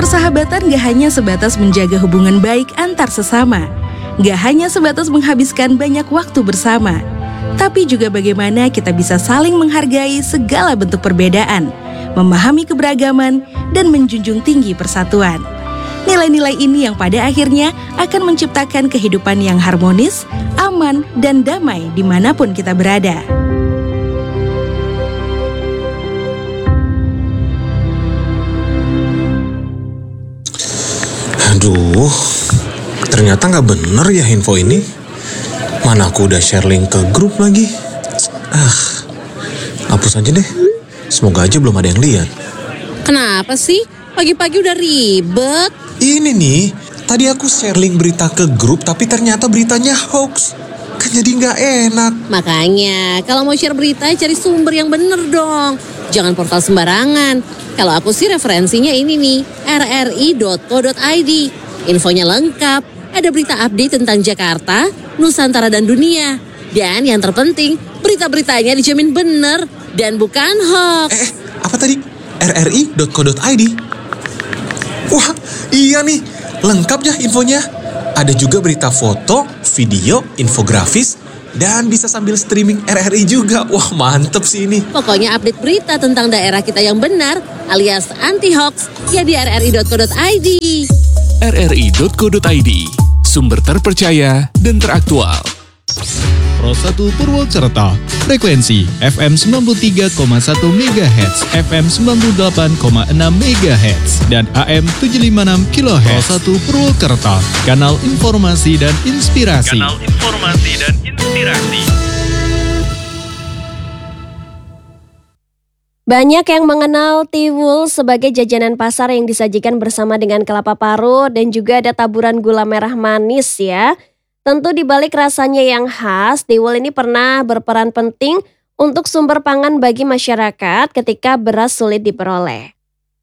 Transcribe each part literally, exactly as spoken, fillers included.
Persahabatan gak hanya sebatas menjaga hubungan baik antar sesama, gak hanya sebatas menghabiskan banyak waktu bersama, tapi juga bagaimana kita bisa saling menghargai segala bentuk perbedaan, memahami keberagaman, dan menjunjung tinggi persatuan. Nilai-nilai ini yang pada akhirnya akan menciptakan kehidupan yang harmonis, aman, dan damai dimanapun kita berada. Aduh, ternyata nggak bener ya info ini. Mana aku udah share link ke grup lagi. Ah, hapus aja deh. Semoga aja belum ada yang lihat. Kenapa sih? Pagi-pagi udah ribet. Ini nih, tadi aku share link berita ke grup tapi ternyata beritanya hoax. Kan jadi nggak enak. Makanya, kalau mau share berita cari sumber yang bener dong. Jangan portal sembarangan. Kalau aku sih referensinya ini nih, r r i dot co dot i d. Infonya lengkap, ada berita update tentang Jakarta, Nusantara dan dunia. Dan yang terpenting, berita-beritanya dijamin bener dan bukan hoax. Eh, apa tadi? r r i dot co dot i d. Wah, iya nih, lengkap ya infonya. Ada juga berita foto, video, infografis, dan bisa sambil streaming R R I juga. Wah, mantep sih ini. Pokoknya update berita tentang daerah kita yang benar alias anti-hoax ya di r r i dot co dot i d. r r i dot co dot i d, sumber terpercaya dan teraktual. Pro satu Purwokerto, frekuensi F M sembilan puluh tiga koma satu megahertz, F M sembilan puluh delapan koma enam megahertz, dan A M tujuh lima enam kilohertz. Pro satu Purwokerto, kanal informasi dan inspirasi. Kanal informasi dan inspirasi. Banyak yang mengenal tiwul sebagai jajanan pasar yang disajikan bersama dengan kelapa parut dan juga ada taburan gula merah manis ya. Tentu di balik rasanya yang khas, tiwul ini pernah berperan penting untuk sumber pangan bagi masyarakat ketika beras sulit diperoleh.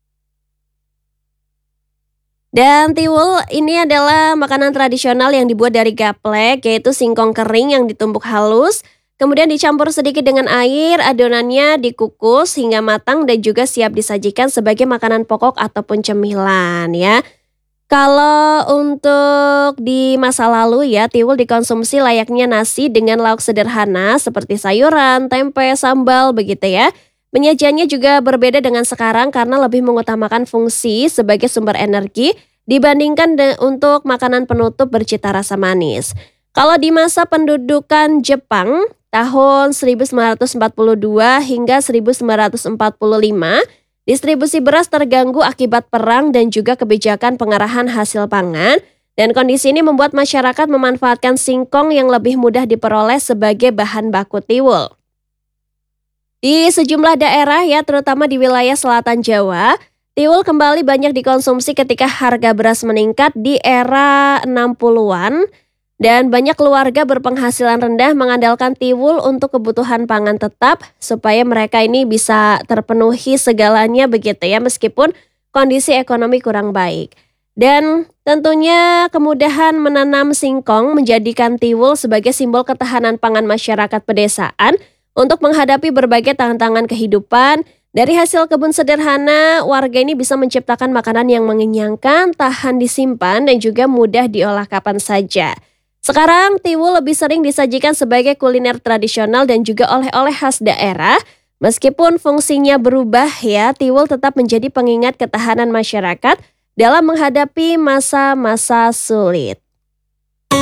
Dan tiwul ini adalah makanan tradisional yang dibuat dari gaplek, yaitu singkong kering yang ditumbuk halus, kemudian dicampur sedikit dengan air, adonannya dikukus hingga matang dan juga siap disajikan sebagai makanan pokok ataupun cemilan ya. Kalau untuk di masa lalu ya, tiwul dikonsumsi layaknya nasi dengan lauk sederhana seperti sayuran, tempe, sambal begitu ya. Penyajiannya juga berbeda dengan sekarang karena lebih mengutamakan fungsi sebagai sumber energi dibandingkan de- untuk makanan penutup bercita rasa manis. Kalau di masa pendudukan Jepang tahun seribu sembilan ratus empat puluh dua hingga seribu sembilan ratus empat puluh lima, distribusi beras terganggu akibat perang dan juga kebijakan pengerahan hasil pangan, dan kondisi ini membuat masyarakat memanfaatkan singkong yang lebih mudah diperoleh sebagai bahan baku tiwul. Di sejumlah daerah ya, terutama di wilayah selatan Jawa, tiwul kembali banyak dikonsumsi ketika harga beras meningkat di era enam puluhan, dan banyak keluarga berpenghasilan rendah mengandalkan tiwul untuk kebutuhan pangan tetap supaya mereka ini bisa terpenuhi segalanya begitu ya, meskipun kondisi ekonomi kurang baik. Dan tentunya kemudahan menanam singkong menjadikan tiwul sebagai simbol ketahanan pangan masyarakat pedesaan untuk menghadapi berbagai tantangan kehidupan. Dari hasil kebun sederhana, warga ini bisa menciptakan makanan yang mengenyangkan, tahan disimpan, dan juga mudah diolah kapan saja. Sekarang tiwul lebih sering disajikan sebagai kuliner tradisional dan juga oleh-oleh khas daerah. Meskipun fungsinya berubah ya, tiwul tetap menjadi pengingat ketahanan masyarakat dalam menghadapi masa-masa sulit.